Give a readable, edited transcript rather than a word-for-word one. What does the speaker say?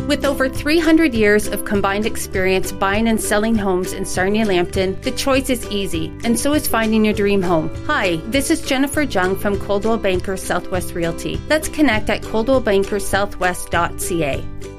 With over 300 years of combined experience buying and selling homes in Sarnia-Lambton, the choice is easy, and so is finding your dream home. Hi, this is Jennifer Jung from Coldwell Banker Southwest Realty. Let's connect at coldwellbankersouthwest.ca.